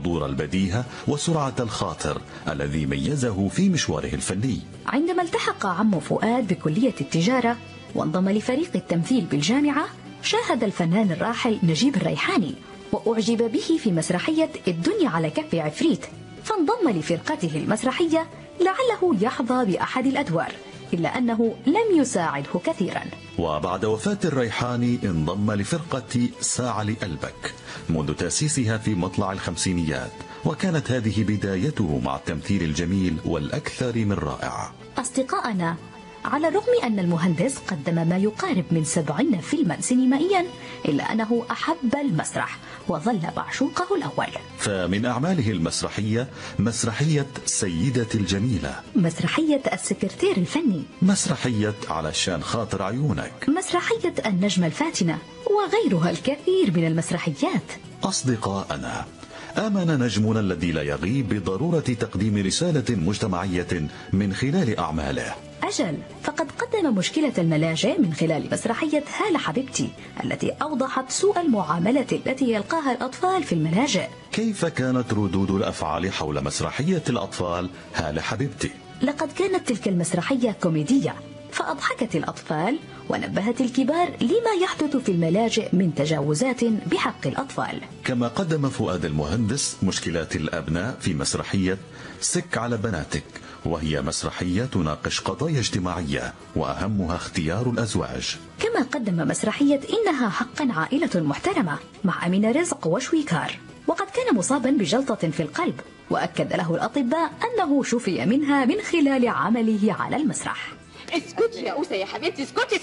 حضور البديهة وسرعة الخاطر الذي ميزه في مشواره الفني. عندما التحق عمو فؤاد بكلية التجارة وانضم لفريق التمثيل بالجامعة، شاهد الفنان الراحل نجيب الريحاني وأعجب به في مسرحية الدنيا على كف عفريت، فانضم لفرقته المسرحية لعله يحظى بأحد الأدوار، إلا أنه لم يساعده كثيرا. وبعد وفاة الريحاني انضم لفرقة ساعة لقلبك منذ تأسيسها في مطلع الخمسينيات، وكانت هذه بدايته مع التمثيل الجميل والأكثر من رائع. أصدقائنا، على الرغم أن المهندس قدم ما يقارب من 70 فيلما سينمائيا، إلا أنه أحب المسرح وظل معشوقه الأول. فمن أعماله المسرحية مسرحية سيدتي الجميلة، مسرحية السكرتير الفني، مسرحية علشان خاطر عيونك، مسرحية النجمة الفاتنة، وغيرها الكثير من المسرحيات. أصدقائنا، آمن نجمنا الذي لا يغيب بضرورة تقديم رسالة مجتمعية من خلال أعماله. أجل، فقد قدم مشكلة الملاجئ من خلال مسرحية هالة حبيبتي التي أوضحت سوء المعاملة التي يلقاها الأطفال في الملاجئ. كيف كانت ردود الأفعال حول مسرحية الأطفال هالة حبيبتي؟ لقد كانت تلك المسرحية كوميدية، فأضحكت الأطفال ونبهت الكبار لما يحدث في الملاجئ من تجاوزات بحق الأطفال. كما قدم فؤاد المهندس مشكلات الأبناء في مسرحية سك على بناتك، وهي مسرحية تناقش قضايا اجتماعية وأهمها اختيار الأزواج. كما قدم مسرحية إنها حقا عائلة محترمة مع أمينة رزق وشويكار، وقد كان مصابا بجلطة في القلب، وأكد له الأطباء أنه شفي منها من خلال عمله على المسرح. اسكتي يا أوسة يا حبيبتي، اسكتي،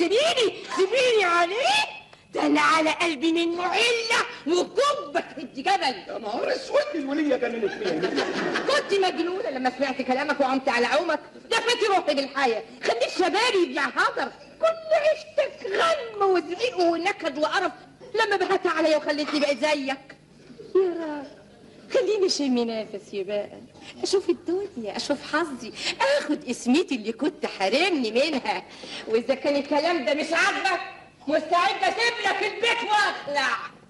سيبيني عليه، ده أنا على قلبي منه علة وكبة تهدي جبل. يا نهار اسود، الولية جننت فيا. كنت مجنونة لما سمعت كلامك وعمت على عومك، دفت روحي بالحياة، خليت شبابي يبلع هدر، كل عيشتك غم وزعيق ونكد وقرف، لما بهت عليا وخليتني بقيت زيك. يا راجل خليني شمي نفسي بقى، اشوف الدنيا، اشوف حظي، اخد اسمتي اللي كنت حارمني منها. واذا كان الكلام ده مش عاجبك مستعد اسيب لك البيت واخلع.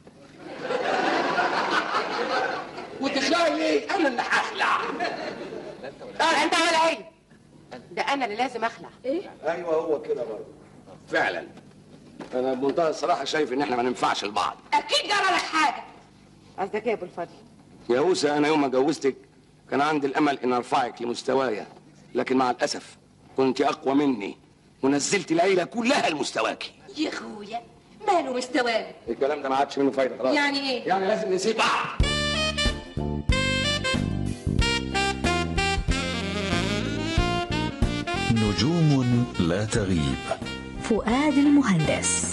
وتخلعي ليه؟ انا اللي هخلع. انت ولا ايه؟ ده انا اللي لازم اخلع. ايه؟ ايوه هو كده برضه فعلا. انا بمنتهى الصراحه شايف ان احنا ما ننفعش لبعض. اكيد جرى لك حاجه. قصدك ايه يا ابو الفضل؟ يا أوسة، أنا يوم ما جوزتك كان عندي الأمل إن أرفعك لمستوايا، لكن مع الأسف كنت أقوى مني ونزلت العيلة كلها لمستواكي. يا أخويا ماله مستوانا؟ الكلام ده ما عادش منه فايدة خلاص. يعني إيه؟ يعني لازم نسيب بعض. نجوم لا تغيب. فؤاد المهندس.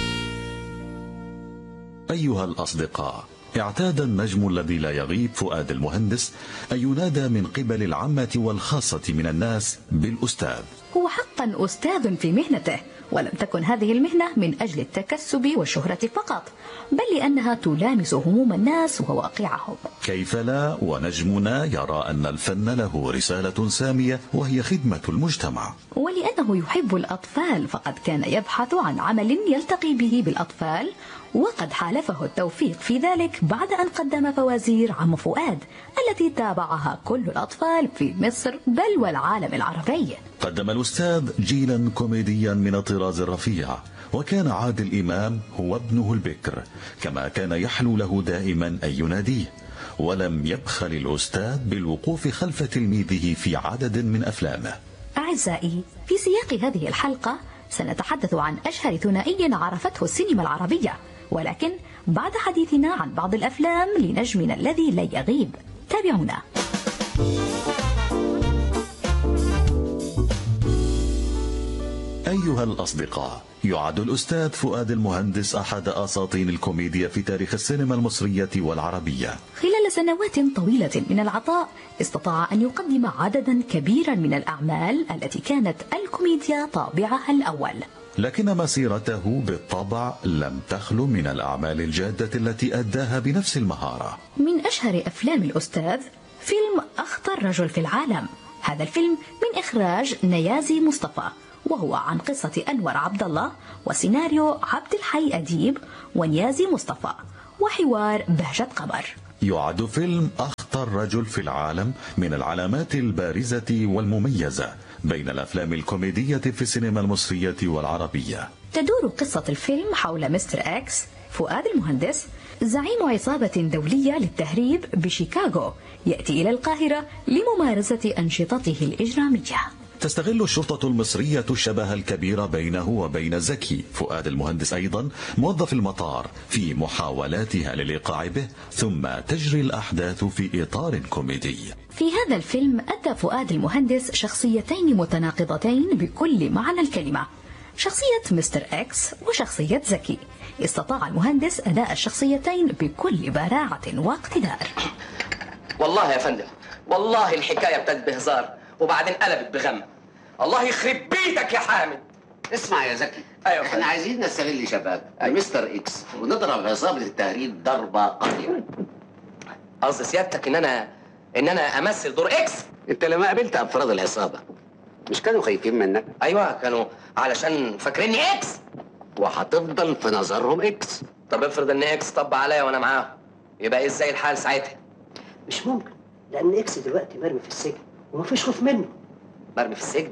أيها الأصدقاء، اعتاد النجم الذي لا يغيب فؤاد المهندس أن ينادى من قبل العامة والخاصة من الناس بالأستاذ. هو حقا أستاذ في مهنته، ولم تكن هذه المهنة من أجل التكسب والشهرة فقط، بل لأنها تلامس هموم الناس وواقعهم. كيف لا، ونجمنا يرى أن الفن له رسالة سامية وهي خدمة المجتمع. ولأنه يحب الأطفال فقد كان يبحث عن عمل يلتقي به بالأطفال، وقد حالفه التوفيق في ذلك بعد أن قدم فوازير عم فؤاد التي تابعها كل الأطفال في مصر بل والعالم العربي. قدم الأستاذ جيلا كوميديا من الطراز الرفيع، وكان عادل إمام هو ابنه البكر، كما كان يحلو له دائما أن يناديه. ولم يبخل الأستاذ بالوقوف خلف تلميذه في عدد من أفلامه. أعزائي، في سياق هذه الحلقة سنتحدث عن أشهر ثنائي عرفته السينما العربية، ولكن بعد حديثنا عن بعض الأفلام لنجمنا الذي لا يغيب. تابعونا. أيها الأصدقاء، يعد الأستاذ فؤاد المهندس أحد أساطين الكوميديا في تاريخ السينما المصرية والعربية. خلال سنوات طويلة من العطاء استطاع أن يقدم عددا كبيرا من الأعمال التي كانت الكوميديا طابعها الأول، لكن مسيرته بالطبع لم تخلو من الأعمال الجادة التي أداها بنفس المهارة. من أشهر أفلام الأستاذ فيلم أخطر رجل في العالم. هذا الفيلم من إخراج نيازي مصطفى، وهو عن قصة أنور عبد الله وسيناريو عبد الحي أديب ونيازي مصطفى وحوار بهجة قمر. يعد فيلم أكثر رجل في العالم من العلامات البارزة والمميزة بين الأفلام الكوميدية في السينما المصرية والعربية. تدور قصة الفيلم حول مستر إكس فؤاد المهندس، زعيم عصابة دولية للتهريب بشيكاغو، يأتي إلى القاهرة لممارسة أنشطته الإجرامية. تستغل الشرطة المصرية الشبه الكبير بينه وبين زكي فؤاد المهندس أيضا موظف المطار في محاولاتها للإيقاع به، ثم تجري الأحداث في إطار كوميدي. في هذا الفيلم أدى فؤاد المهندس شخصيتين متناقضتين بكل معنى الكلمة، شخصية مستر إكس وشخصية زكي. استطاع المهندس أداء الشخصيتين بكل براعة واقتدار. والله يا فندم، والله الحكاية ابتدت بهزار وبعدين قلبت بغم. الله يخرب بيتك يا حامد. اسمع يا زكي، أيوة احنا عايزين نستغل شباب مستر إكس ونضرب عصابة التهريب ضربة قاضية. قصد سيادتك إن أنا أمثل دور إكس؟ انت لما قابلت أفراد العصابة مش كانوا خايفين منك؟ أيوة كانوا، علشان فاكريني إكس، وهتفضل في نظرهم إكس. طب افرض إن إكس طب عليا وأنا معاهم، يبقى إزاي الحال ساعتها؟ مش ممكن، لأن إكس دلوقتي مرمي في السجن ومفيش خوف منه. مرمي في السجن؟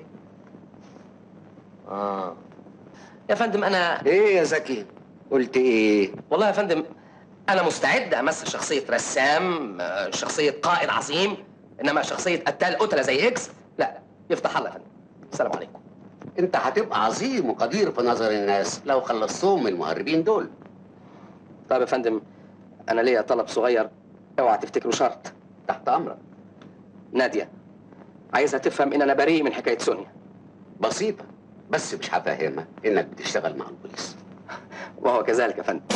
يا فندم أنا إيه يا زكي؟ قلت إيه؟ والله يا فندم أنا مستعد أمثل شخصية رسام، شخصية قائد عظيم، إنما شخصية قتال قتلة زي إكس لا. يفتح الله يا فندم. السلام عليكم. أنت هتبقى عظيم وقدير في نظر الناس لو خلصتهم من المهربين دول. طيب يا فندم أنا ليا طلب صغير، اوعى تفتكروا شرط. تحت أمرك. نادية عايزها تفهم إن أنا بريء من حكاية سونيا. بسيطة، بس مش هفهمها إنك بتشتغل مع البوليس. وهو كذلك يا فندم.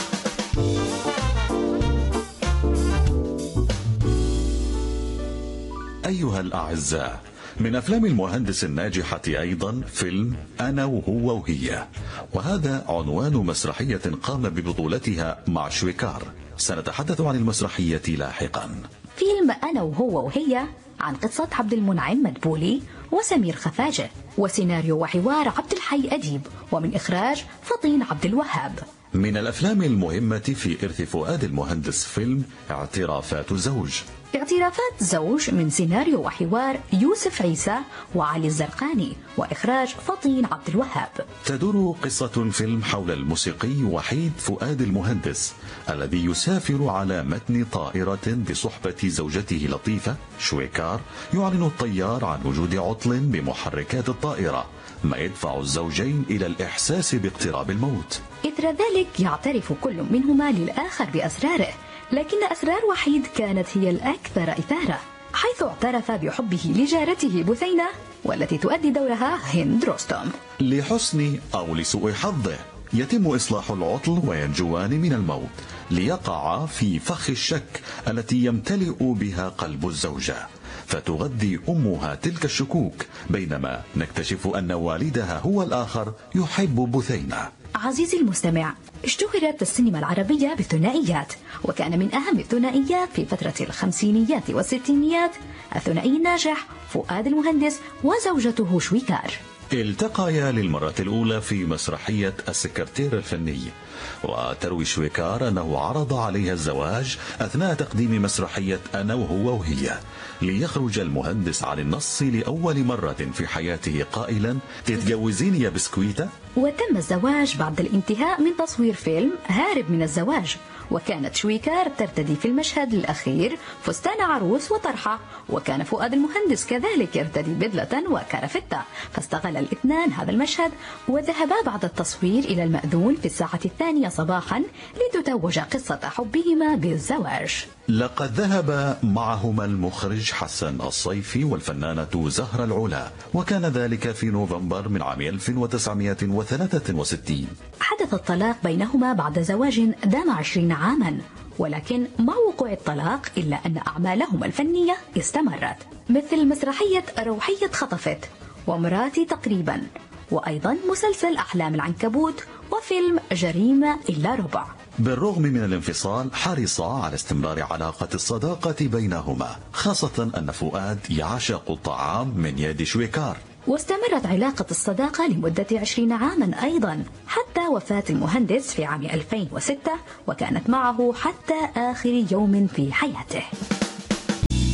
أيها الأعزاء، من أفلام المهندس الناجحة أيضا فيلم أنا وهو وهي، وهذا عنوان مسرحية قام ببطولتها مع شويكار. سنتحدث عن المسرحية لاحقا. فيلم أنا وهو وهي عن قصة عبد المنعم مدبولي وسمير خفاجة، وسيناريو وحوار عبد الحي أديب، ومن إخراج فطين عبد الوهاب. من الأفلام المهمة في إرث فؤاد المهندس فيلم اعترافات زوج. اعترافات زوج من سيناريو وحوار يوسف عيسى وعلي الزرقاني، وإخراج فطين عبد الوهاب. تدور قصة الفيلم حول الموسيقي وحيد فؤاد المهندس الذي يسافر على متن طائرة بصحبة زوجته لطيفة شويكار. يعلن الطيار عن وجود عطل بمحركات الطائرة، ما يدفع الزوجين إلى الإحساس باقتراب الموت. إثر ذلك يعترف كل منهما للآخر بأسراره، لكن أسرار وحيد كانت هي الأكثر إثارة، حيث اعترف بحبه لجارته بثينة والتي تؤدي دورها هند رستم. لحسن أو لسوء حظه يتم إصلاح العطل وينجوان من الموت، ليقع في فخ الشك التي يمتلئ بها قلب الزوجة، فتغذي أمها تلك الشكوك، بينما نكتشف أن والدها هو الآخر يحب بثينة. عزيزي المستمع، اشتهرت السينما العربية بالثنائيات، وكان من أهم الثنائيات في فترة الخمسينيات والستينيات الثنائي الناجح فؤاد المهندس وزوجته شويكار. التقيا للمرة الأولى في مسرحية السكرتير الفني، وتروي شويكار أنه عرض عليها الزواج أثناء تقديم مسرحية أنا وهو وهي، ليخرج المهندس عن النص لأول مرة في حياته قائلا تتجوزيني يا بسكويتة؟ وتم الزواج بعد الانتهاء من تصوير فيلم هارب من الزواج، وكانت شويكار ترتدي في المشهد الأخير فستان عروس وطرحة، وكان فؤاد المهندس كذلك يرتدي بدلة وكرافتة، فاستغل الاثنان هذا المشهد وذهبا بعد التصوير إلى المأذون في الساعة 2 صباحا لتتوج قصة حبهما بالزواج. لقد ذهب معهما المخرج حسن الصيفي والفنانة زهرة العلا، وكان ذلك في نوفمبر من عام 1963. حدث الطلاق بينهما بعد زواج دام 20 عاما، ولكن مع وقوع الطلاق إلا أن أعمالهما الفنية استمرت، مثل مسرحية روحية خطفت ومراتي تقريبا، وأيضا مسلسل أحلام العنكبوت وفيلم جريمة إلا ربع. بالرغم من الانفصال حرصا على استمرار علاقة الصداقة بينهما، خاصة أن فؤاد يعشق الطعام من يد شويكار. واستمرت علاقة الصداقة لمدة 20 عاما أيضا، حتى وفاة المهندس في عام 2006، وكانت معه حتى آخر يوم في حياته.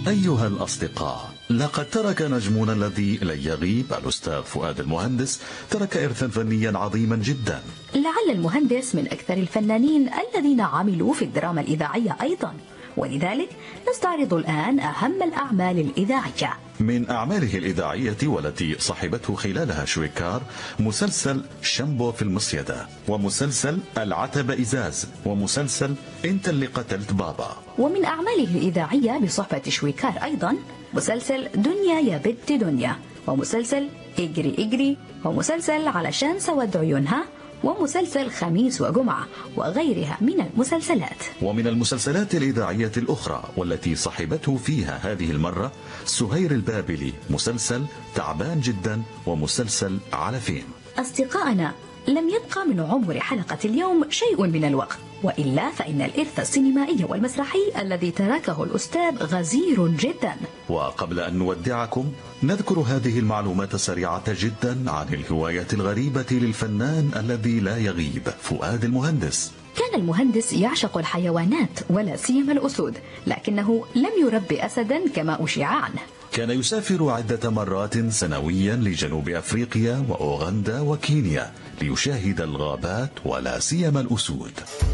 أيها الأصدقاء، لقد ترك نجمنا الذي لن يغيب الأستاذ فؤاد المهندس ترك إرثا فنيا عظيما جدا. لعل المهندس من أكثر الفنانين الذين عملوا في الدراما الإذاعية أيضا، ولذلك نستعرض الآن أهم الأعمال الإذاعية. من أعماله الإذاعية والتي صحبته خلالها شويكار مسلسل شامبو في المصيدة، ومسلسل العتبة إزاز، ومسلسل أنت اللي قتلت بابا. ومن أعماله الإذاعية بصحبة شويكار أيضا مسلسل دنيا يا بنت دنيا، ومسلسل اجري اجري، ومسلسل علشان سود عيونها، ومسلسل خميس وجمعة، وغيرها من المسلسلات. ومن المسلسلات الإذاعية الأخرى والتي صحبته فيها هذه المرة سهير البابلي، مسلسل تعبان جدا، ومسلسل على فين. أصدقائنا، لم يبقى من عمر حلقة اليوم شيء من الوقت، وإلا فإن الإرث السينمائي والمسرحي الذي تركه الأستاذ غزير جدا. وقبل أن نودعكم نذكر هذه المعلومات السريعة جدا عن الهواية الغريبة للفنان الذي لا يغيب فؤاد المهندس. كان المهندس يعشق الحيوانات ولا سيما الأسود، لكنه لم يربي أسدا كما أشيع عنه. كان يسافر عدة مرات سنويا لجنوب أفريقيا وأوغندا وكينيا ليشاهد الغابات ولا سيما الأسود.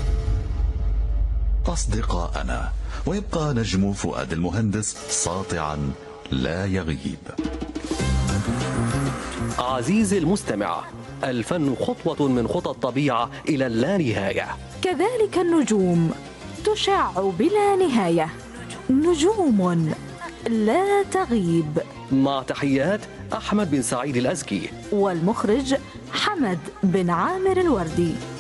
أصدقائنا، ويبقى نجم فؤاد المهندس ساطعا لا يغيب. عزيزي المستمع، الفن خطوة من خطى الطبيعة إلى اللانهاية، كذلك النجوم تشع بلا نهاية، نجوم لا تغيب. مع تحيات أحمد بن سعيد الأزكي والمخرج حمد بن عامر الوردي.